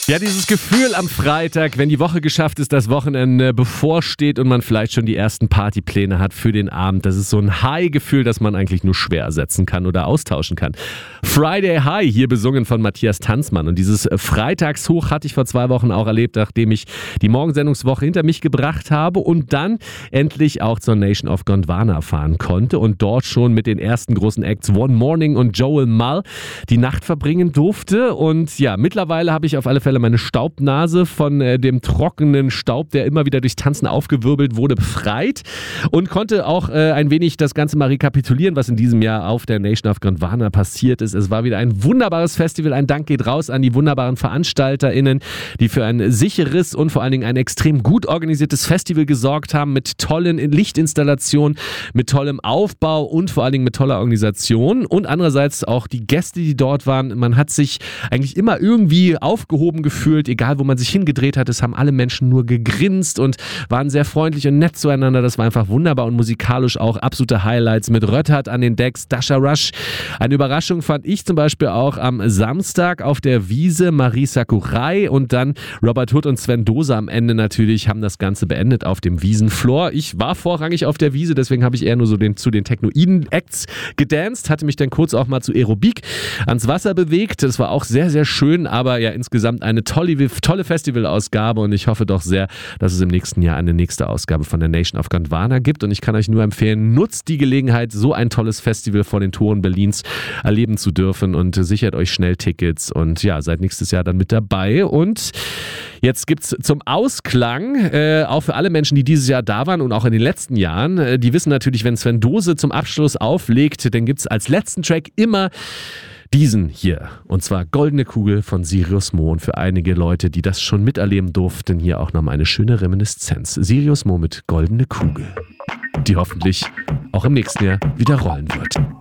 Ja, dieses Gefühl am Freitag, wenn die Woche geschafft ist, das Wochenende bevorsteht und man vielleicht schon die ersten Partypläne hat für den Abend. Das ist so ein High-Gefühl, das man eigentlich nur schwer ersetzen kann oder austauschen kann. Friday High, hier besungen von Matthias Tanzmann. Und dieses Freitagshoch hatte ich vor 2 Wochen auch erlebt, nachdem ich die Morgensendungswoche hinter mich gebracht habe und dann endlich auch zur Nation of Gondwana fahren konnte und dort schon mit den ersten großen Acts One Morning und Joel Mull die Nacht verbringen durfte. Und ja, mittlerweile habe ich auf alle Fälle meine Staubnase von dem trockenen Staub, der immer wieder durchs Tanzen aufgewirbelt wurde, befreit und konnte auch ein wenig das Ganze mal rekapitulieren, was in diesem Jahr auf der Nation of Gondwana passiert ist. Es war wieder ein wunderbares Festival. Ein Dank geht raus an die wunderbaren VeranstalterInnen, die für ein sicheres und vor allen Dingen ein extrem gut organisiertes Festival gesorgt haben, mit tollen Lichtinstallationen, mit tollem Aufbau und vor allen Dingen mit toller Organisation. Und andererseits auch die Gäste, die dort waren. Man hat sich eigentlich immer irgendwie aufgehoben gefühlt, egal wo man sich hingedreht hat. Es haben alle Menschen nur gegrinst und waren sehr freundlich und nett zueinander. Das war einfach wunderbar und musikalisch auch absolute Highlights mit Röttert an den Decks, Dasha Rush. Eine Überraschung fand ich zum Beispiel auch am Samstag auf der Wiese, Marie Sakurai und dann Robert Hood und Sven Dose am Ende natürlich haben das Ganze beendet auf dem Wiesenfloor. Ich war vorrangig auf der Wiese, deswegen habe ich eher nur so zu den Technoiden-Acts gedanced, hatte mich dann kurz auch mal zu Aerobik ans Wasser bewegt. Das war auch sehr, sehr schön, aber ja insgesamt eine tolle Festivalausgabe und ich hoffe doch sehr, dass es im nächsten Jahr eine nächste Ausgabe von der Nation of Gondwana gibt und ich kann euch nur empfehlen, nutzt die Gelegenheit, so ein tolles Festival vor den Toren Berlins erleben zu dürfen und sichert euch schnell Tickets und ja, seid nächstes Jahr dann mit dabei und jetzt gibt's zum Ausklang, auch für alle Menschen, die dieses Jahr da waren und auch in den letzten Jahren, die wissen natürlich, wenn Sven Dose zum Abschluss auflegt, dann gibt's als letzten Track immer diesen hier. Und zwar Goldene Kugel von Sirius Mo. Und für einige Leute, die das schon miterleben durften, hier auch nochmal eine schöne Reminiszenz. Sirius Mo mit Goldene Kugel, die hoffentlich auch im nächsten Jahr wieder rollen wird.